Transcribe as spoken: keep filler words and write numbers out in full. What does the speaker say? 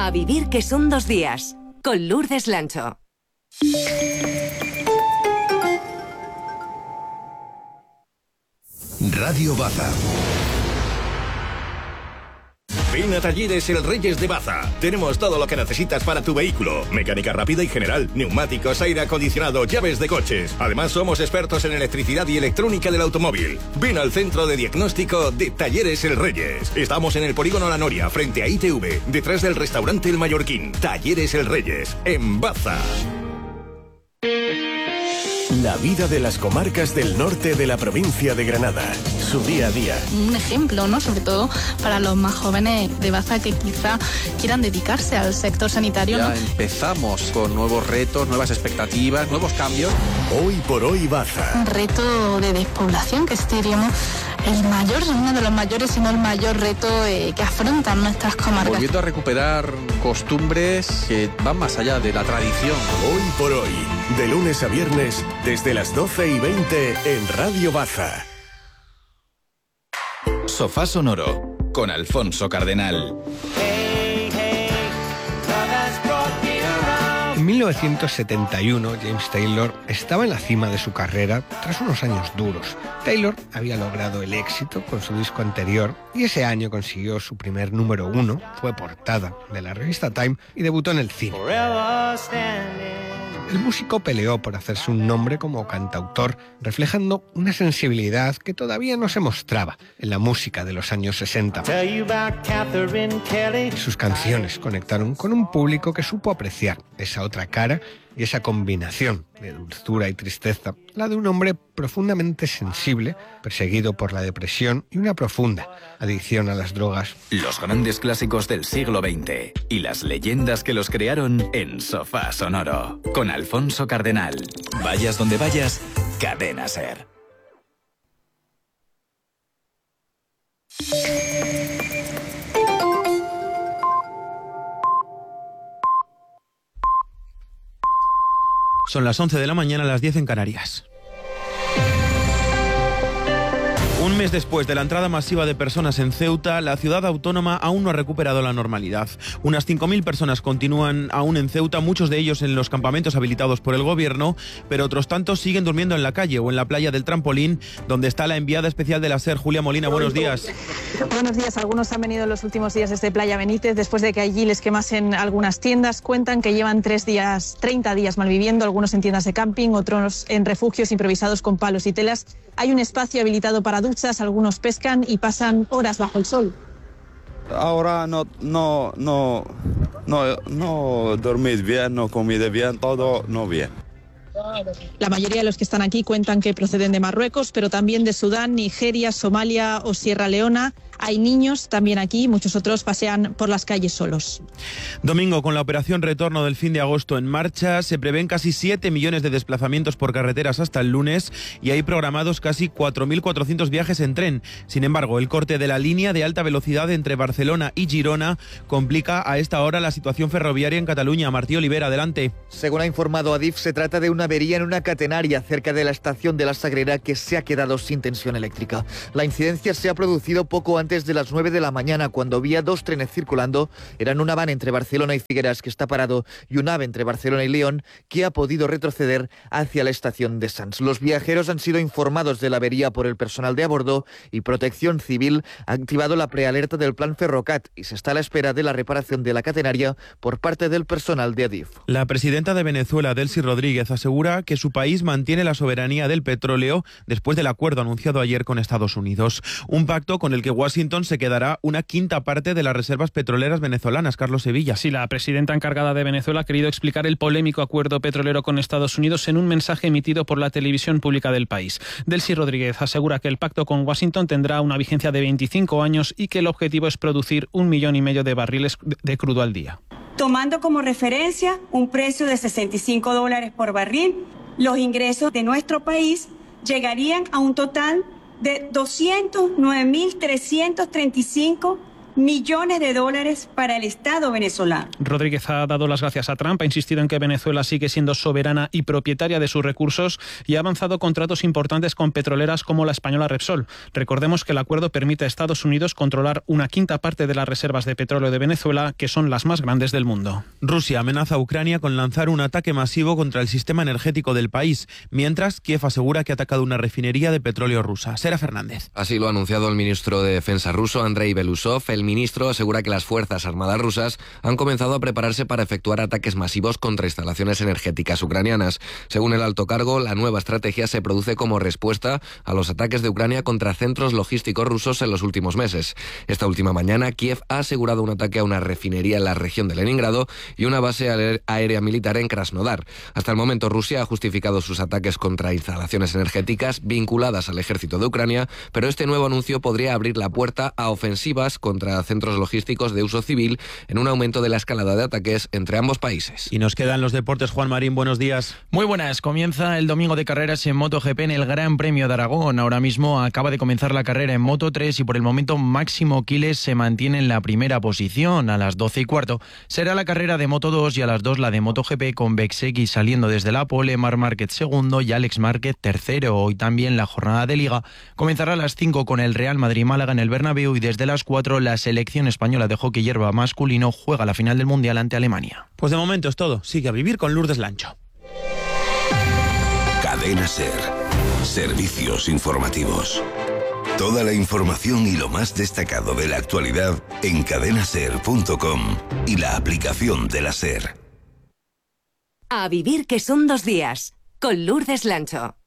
A vivir que son dos días, con Lourdes Lancho. Radio Baza. Ven a Talleres El Reyes de Baza. Tenemos todo lo que necesitas para tu vehículo. Mecánica rápida y general, neumáticos, aire acondicionado, llaves de coches. Además, somos expertos en electricidad y electrónica del automóvil. Ven al centro de diagnóstico de Talleres El Reyes. Estamos en el polígono La Noria, frente a I T V, detrás del restaurante El Mallorquín. Talleres El Reyes, en Baza. La vida de las comarcas del norte de la provincia de Granada, su día a día. Un ejemplo, ¿no? Sobre todo para los más jóvenes de Baza que quizá quieran dedicarse al sector sanitario. Ya ¿no? empezamos con nuevos retos, nuevas expectativas, nuevos cambios. Hoy por hoy Baza. Un reto de despoblación que diríamos el mayor, uno de los mayores, si no el mayor reto eh, que afrontan nuestras comarcas. Volviendo a recuperar costumbres que van más allá de la tradición. Hoy por hoy, de lunes a viernes, desde las doce y veinte en Radio Baza. Sofá Sonoro, con Alfonso Cardenal. En mil novecientos setenta y uno, James Taylor estaba en la cima de su carrera tras unos años duros. Taylor había logrado el éxito con su disco anterior y ese año consiguió su primer número uno, fue portada de la revista Time y debutó en el cine. El músico peleó por hacerse un nombre como cantautor, reflejando una sensibilidad que todavía no se mostraba en la música de los años sesenta. Sus canciones conectaron con un público que supo apreciar esa otra cara y esa combinación de dulzura y tristeza, la de un hombre profundamente sensible, perseguido por la depresión y una profunda adicción a las drogas. Los grandes clásicos del siglo veinte y las leyendas que los crearon en Sofá Sonoro, con Alfonso Cardenal. Vayas donde vayas, Cadena Ser. Son las once de la mañana, las diez en Canarias. Un mes después de la entrada masiva de personas en Ceuta, la ciudad autónoma aún no ha recuperado la normalidad. Unas cinco mil personas continúan aún en Ceuta, muchos de ellos en los campamentos habilitados por el gobierno, pero otros tantos siguen durmiendo en la calle o en la playa del Trampolín, donde está la enviada especial de la SER, Julia Molina. Buenos días. Buenos días. Algunos han venido en los últimos días desde Playa Benítez, después de que allí les quemasen algunas tiendas. Cuentan que llevan tres días, treinta días malviviendo, algunos en tiendas de camping, otros en refugios improvisados con palos y telas. Hay un espacio habilitado para duchas, algunos pescan y pasan horas bajo el sol. Ahora no, no, no, no, no dormir bien, no comer bien, todo no bien. La mayoría de los que están aquí cuentan que proceden de Marruecos, pero también de Sudán, Nigeria, Somalia o Sierra Leona. Hay niños también aquí, muchos otros pasean por las calles solos. Domingo, con la operación Retorno del fin de agosto en marcha, se prevén casi siete millones de desplazamientos por carreteras hasta el lunes y hay programados casi cuatro mil cuatrocientos viajes en tren. Sin embargo, el corte de la línea de alta velocidad entre Barcelona y Girona complica a esta hora la situación ferroviaria en Cataluña. Martí Olivera, adelante. Según ha informado Adif, se trata de una avería en una catenaria cerca de la estación de la Sagrera que se ha quedado sin tensión eléctrica. La incidencia se ha producido poco antes de las nueve de la mañana, cuando había dos trenes circulando. Eran una van entre Barcelona y Figueras, que está parado, y un AVE entre Barcelona y León, que ha podido retroceder hacia la estación de Sants. Los viajeros han sido informados de la avería por el personal de a bordo y Protección Civil ha activado la prealerta del plan Ferrocat y se está a la espera de la reparación de la catenaria por parte del personal de Adif. La presidenta de Venezuela, Delcy Rodríguez, asegura que su país mantiene la soberanía del petróleo después del acuerdo anunciado ayer con Estados Unidos. Un pacto con el que Washington se quedará una quinta parte de las reservas petroleras venezolanas. Carlos Sevilla. Sí, la presidenta encargada de Venezuela ha querido explicar el polémico acuerdo petrolero con Estados Unidos en un mensaje emitido por la televisión pública del país. Delcy Rodríguez asegura que el pacto con Washington tendrá una vigencia de veinticinco años y que el objetivo es producir un millón y medio de barriles de crudo al día. Tomando como referencia un precio de sesenta y cinco dólares por barril, los ingresos de nuestro país llegarían a un total de doscientos nueve mil trescientos treinta y cinco millones de dólares para el Estado venezolano. Rodríguez ha dado las gracias a Trump, ha insistido en que Venezuela sigue siendo soberana y propietaria de sus recursos y ha avanzado contratos importantes con petroleras como la española Repsol. Recordemos que el acuerdo permite a Estados Unidos controlar una quinta parte de las reservas de petróleo de Venezuela, que son las más grandes del mundo. Rusia amenaza a Ucrania con lanzar un ataque masivo contra el sistema energético del país, mientras Kiev asegura que ha atacado una refinería de petróleo rusa. Sera Fernández. Así lo ha anunciado el ministro de Defensa ruso, Andrei Belousov. El ministro asegura que las Fuerzas Armadas rusas han comenzado a prepararse para efectuar ataques masivos contra instalaciones energéticas ucranianas. Según el alto cargo, la nueva estrategia se produce como respuesta a los ataques de Ucrania contra centros logísticos rusos en los últimos meses. Esta última mañana, Kiev ha asegurado un ataque a una refinería en la región de Leningrado y una base aérea militar en Krasnodar. Hasta el momento, Rusia ha justificado sus ataques contra instalaciones energéticas vinculadas al ejército de Ucrania, pero este nuevo anuncio podría abrir la puerta a ofensivas contra centros logísticos de uso civil en un aumento de la escalada de ataques entre ambos países. Y nos quedan los deportes. Juan Marín, buenos días. Muy buenas. Comienza el domingo de carreras en MotoGP en el Gran Premio de Aragón. Ahora mismo acaba de comenzar la carrera en Moto tres y por el momento Máximo Quiles se mantiene en la primera posición. A las doce y cuarto será la carrera de Moto dos y a las dos la de MotoGP, con Bezzecchi saliendo desde la pole, Marc Márquez segundo y Alex Márquez tercero. Hoy también la jornada de Liga comenzará a las cinco con el Real Madrid-Málaga en el Bernabéu y desde las cuatro la selección española de hockey hierba masculino juega la final del Mundial ante Alemania. Pues de momento es todo. Sigue a vivir con Lourdes Lancho. Cadena SER. Servicios informativos. Toda la información y lo más destacado de la actualidad en cadena ser punto com y la aplicación de la SER. A vivir que son dos días con Lourdes Lancho.